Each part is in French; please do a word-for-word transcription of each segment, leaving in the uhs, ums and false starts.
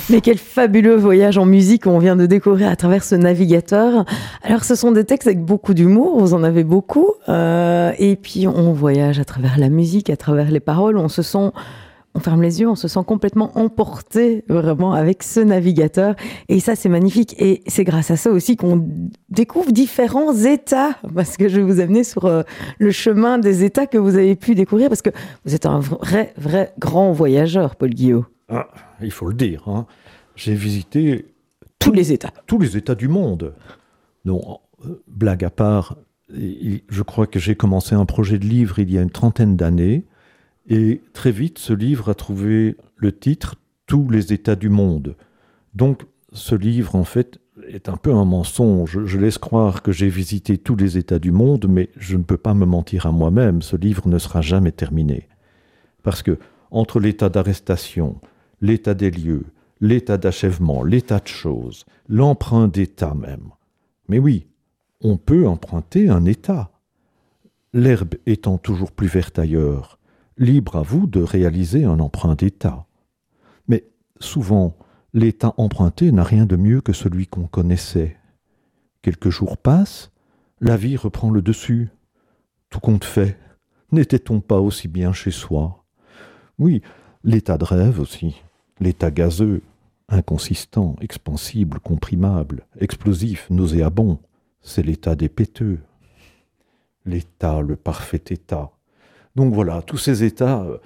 Mais quel fabuleux voyage en musique on vient de découvrir à travers ce navigateur. Alors ce sont des textes avec beaucoup d'humour, vous en avez beaucoup, euh, et puis on voyage à travers la musique, à travers les paroles, on se sent, on ferme les yeux, on se sent complètement emporté vraiment avec ce navigateur, et ça c'est magnifique, et c'est grâce à ça aussi qu'on découvre différents états, parce que je vais vous amener sur euh, le chemin des états que vous avez pu découvrir, parce que vous êtes un vrai, vrai grand voyageur, Paul Guillot. Ah, il faut le dire, hein. J'ai visité tous les États. Tous les États du monde. Non, euh, blague à part, je crois que j'ai commencé un projet de livre il y a une trentaine d'années, et très vite, ce livre a trouvé le titre « Tous les États du monde ». Donc, ce livre, en fait, est un peu un mensonge. Je laisse croire que j'ai visité tous les États du monde, mais je ne peux pas me mentir à moi-même. Ce livre ne sera jamais terminé. Parce que, entre l'état d'arrestation, l'état des lieux, l'état d'achèvement, l'état de choses, l'emprunt d'état même. Mais oui, on peut emprunter un état. L'herbe étant toujours plus verte ailleurs, libre à vous de réaliser un emprunt d'état. Mais souvent, l'état emprunté n'a rien de mieux que celui qu'on connaissait. Quelques jours passent, la vie reprend le dessus. Tout compte fait, n'était-on pas aussi bien chez soi ? Oui, l'état de rêve aussi, l'état gazeux, inconsistant, expansible, comprimable, explosif, nauséabond, c'est l'état des péteux. L'état, le parfait état. Donc voilà, tous ces états, euh,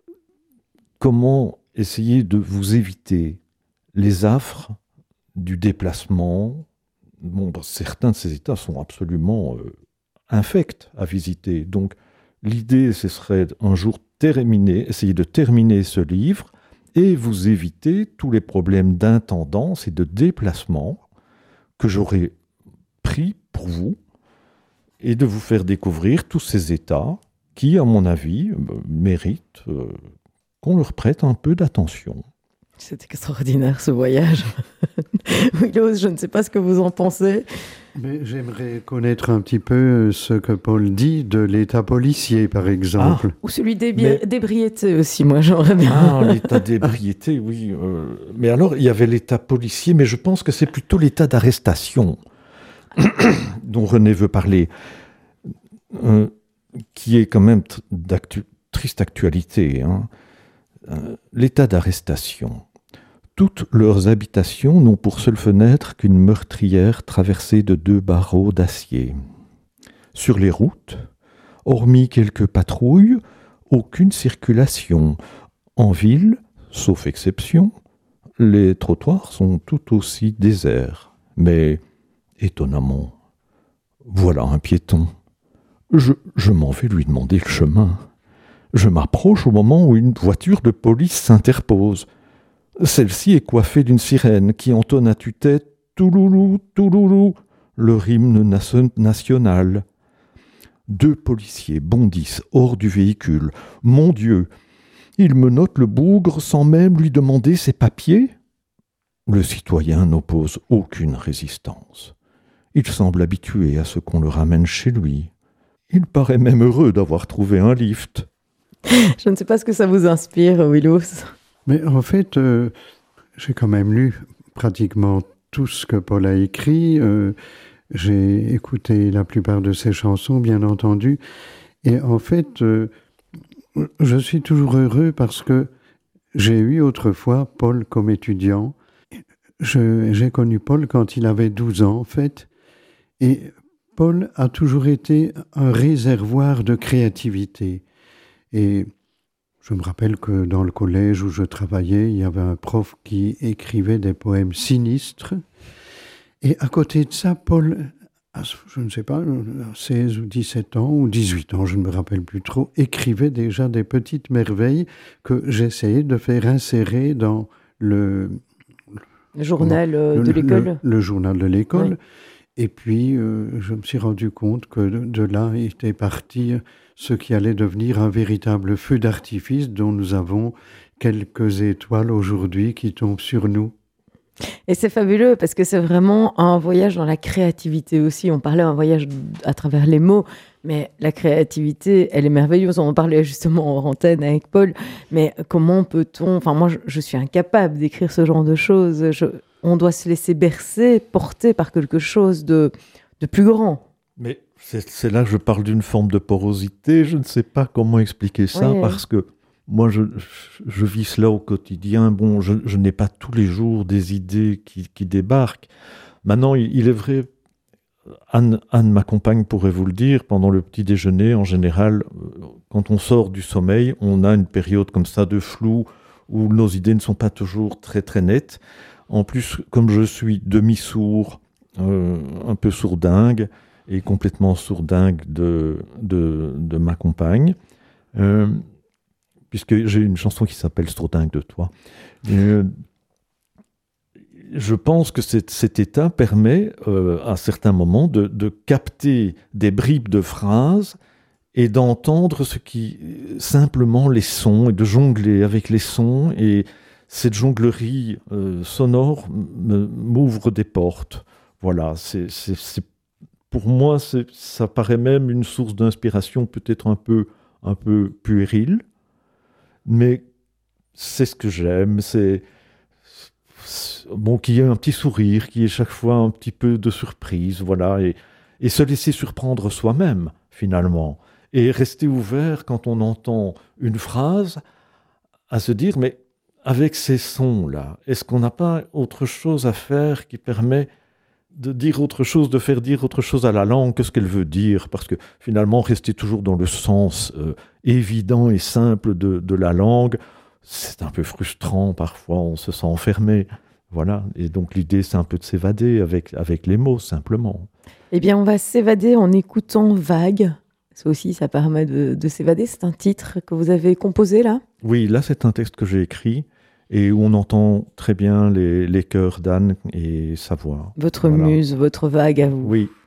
comment essayer de vous éviter les affres du déplacement. Bon, certains de ces états sont absolument euh, infects à visiter. Donc l'idée, ce serait un jour terminer, essayer de terminer ce livre et vous éviter tous les problèmes d'intendance et de déplacement que j'aurais pris pour vous et de vous faire découvrir tous ces états qui, à mon avis, méritent euh, qu'on leur prête un peu d'attention. C'est extraordinaire ce voyage. Willow, je ne sais pas ce que vous en pensez. Mais j'aimerais connaître un petit peu ce que Paul dit de l'état policier, par exemple. Ah, ou celui d'ébri- mais... d'ébriété aussi, moi j'aimerais bien. Ah, l'état d'ébriété, oui. Euh, mais alors, il y avait l'état policier, mais je pense que c'est plutôt l'état d'arrestation dont René veut parler, euh, qui est quand même t- d'actu- triste actualité. Hein. Euh, l'état d'arrestation. Toutes leurs habitations n'ont pour seule fenêtre qu'une meurtrière traversée de deux barreaux d'acier. Sur les routes, hormis quelques patrouilles, aucune circulation. En ville, sauf exception, les trottoirs sont tout aussi déserts. Mais, étonnamment, voilà un piéton. Je, je m'en vais lui demander le chemin. Je m'approche au moment où une voiture de police s'interpose. Celle-ci est coiffée d'une sirène qui entonne à tue-tête « Touloulou, Touloulou », le hymne national. Deux policiers bondissent hors du véhicule. Mon Dieu, ils menottent le bougre sans même lui demander ses papiers. Le citoyen n'oppose aucune résistance. Il semble habitué à ce qu'on le ramène chez lui. Il paraît même heureux d'avoir trouvé un lift. Je ne sais pas ce que ça vous inspire, Willow. Mais en fait, euh, j'ai quand même lu pratiquement tout ce que Paul a écrit. Euh, j'ai écouté la plupart de ses chansons, bien entendu. Et en fait, euh, je suis toujours heureux parce que j'ai eu autrefois Paul comme étudiant. Je, j'ai connu Paul quand il avait douze ans, en fait. Et Paul a toujours été un réservoir de créativité. Et je me rappelle que dans le collège où je travaillais, il y avait un prof qui écrivait des poèmes sinistres. Et à côté de ça, Paul, à, je ne sais pas, seize ou dix-sept ans, ou dix-huit ans, je ne me rappelle plus trop, écrivait déjà des petites merveilles que j'essayais de faire insérer dans le... Le journal le, de l'école. Le, le journal de l'école. Oui. Et puis, euh, je me suis rendu compte que de, de là était parti ce qui allait devenir un véritable feu d'artifice dont nous avons quelques étoiles aujourd'hui qui tombent sur nous. Et c'est fabuleux parce que c'est vraiment un voyage dans la créativité aussi. On parlait d'un voyage à travers les mots, mais la créativité, elle est merveilleuse. On en parlait justement en antenne avec Paul. Mais comment peut-on... Enfin, moi, je, je suis incapable d'écrire ce genre de choses. Je... On doit se laisser bercer, porter par quelque chose de, de plus grand. Mais c'est, c'est là que je parle d'une forme de porosité. Je ne sais pas comment expliquer ça Oui. parce que moi, je, je vis cela au quotidien. Bon, je, je n'ai pas tous les jours des idées qui, qui débarquent. Maintenant, il, il est vrai, Anne, Anne, ma compagne, pourrait vous le dire, pendant le petit déjeuner, en général, quand on sort du sommeil, on a une période comme ça de flou où nos idées ne sont pas toujours très très nettes. En plus, comme je suis demi-sourd, euh, un peu sourdingue, et complètement sourdingue de, de, de ma compagne, euh, puisque j'ai une chanson qui s'appelle « Sourdingue de toi ». Euh, je pense que cet, cet état permet, euh, à certains moments, de, de capter des bribes de phrases et d'entendre ce qui, simplement les sons, et de jongler avec les sons. Et cette jonglerie euh, sonore me, m'ouvre des portes. Voilà, c'est, c'est, c'est, pour moi, c'est, ça paraît même une source d'inspiration peut-être un peu, un peu puérile, mais c'est ce que j'aime, c'est... Bon, qu'il y ait un petit sourire, qu'il y ait chaque fois un petit peu de surprise, voilà, et, et se laisser surprendre soi-même, finalement, et rester ouvert quand on entend une phrase, à se dire, mais avec ces sons-là, est-ce qu'on n'a pas autre chose à faire qui permet de dire autre chose, de faire dire autre chose à la langue que ce qu'elle veut dire, parce que finalement, rester toujours dans le sens euh, évident et simple de, de la langue, c'est un peu frustrant parfois, on se sent enfermé. Voilà, et donc l'idée, c'est un peu de s'évader avec, avec les mots, simplement. Eh bien, on va s'évader en écoutant Vague. Ça aussi, ça permet de, de s'évader. C'est un titre que vous avez composé, là ? Oui, là, c'est un texte que j'ai écrit et où on entend très bien les, les chœurs d'Anne et sa voix. Votre Voilà. muse, votre vague à vous. Oui.